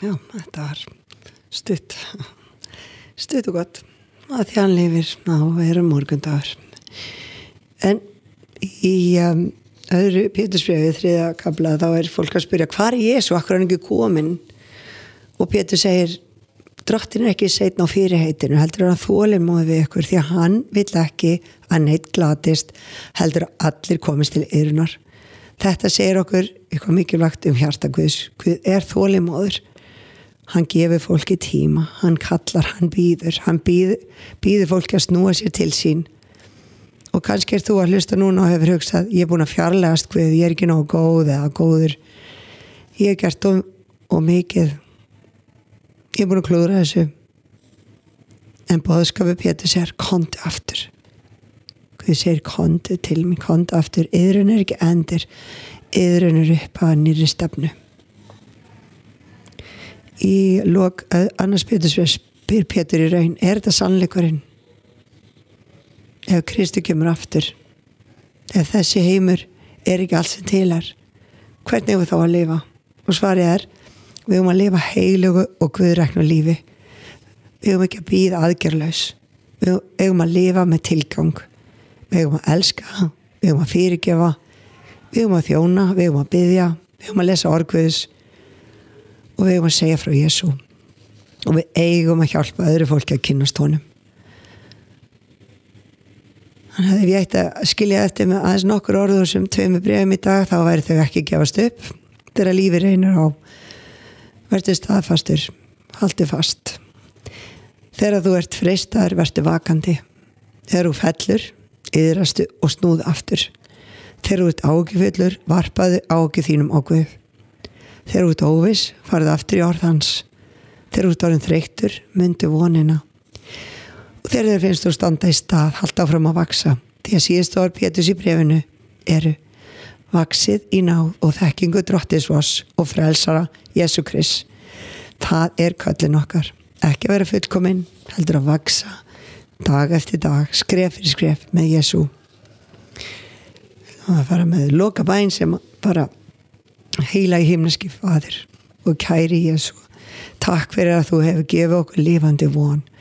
Já, þetta var stutt og gott að því hann lifir á morgundagur. En í öðru Pétursbréfi 3. kafla þá fólk að spyrja hvar Jesú, akkur hann ekki kominn? Og Pétur segir Drottinn ekki seinn á fyrirheitinu, heldur hann þolinmóður við ykkur því að hann vill ekki að neitt glatist, heldur að allir komist til iðrunar. Þetta segir okkur eitthvað mikilvægt hjarta Guðs. Guð þolinmóður. Hann gefur fólki tíma, hann kallar, hann býður fólki að snúa sér til sín. Og kannski þú að hlusta núna og hefur hugsað, ég búin að fjarlægast Guð, ég ekki nógu góð eða góður. Ég gert og mikið. Ég búin að klúðra þessu. En boðskapur Pétur segir, komdu aftur. Guð segir, komdu til mig, komdu aftur. Iðrun ekki endir, iðrun upp að nýrri stefnu. Í lok annars Pétursbréfs spyr Pétur í raun, þetta sannleikurinn? Ef Kristi kemur aftur, ef þessi heimur ekki allt sem til hvernig við þá að lifa? Og svarið við að lifa heilugu og guðræknu lífi. Við ekki að bíða aðgerlaus. Við að lifa með tilgang. Við að elska, við að fyrirgefa, við að þjóna, við að biðja, við að lesa orð Guðs og við að segja frá Jesú. Og við eigum að hjálpa öðru fólki að kynnast honum. Þannig að ef ég ætti að skilja eftir með aðeins nokkur orður sem 2 bréfum í dag, þá væri þau ekki gefast upp. Þegar lífið reynir á, verður staðfastur, haltu fast. Þegar þú ert freistar, verður vakandi. Þegar þú fellur, iðrastu og snúð aftur. Þegar þú ert áhyggjufullur, varpaðu áhyggjum þínum á Guð. Þegar þú ert óviss, farðu aftur í orð hans. Þegar þú ert orðinn þreyttur, mundu vonina. Og þegar þér finnst þú standa í stað, halda áfram að vaksa. Því að síðustu orð Péturs í bréfinu vaxið í náð og þekkingu Drottins voss og frelsara Jesú Krist. Það köllin okkar. Ekki að vera fullkominn, heldur að vaksa dag eftir dag, skref fyrir skref með Jesú. Og að fara með lokabæn sem bara heila í himneski Faðir og kæri Jesú. Takk fyrir að þú hefur gefið okkur lifandi von.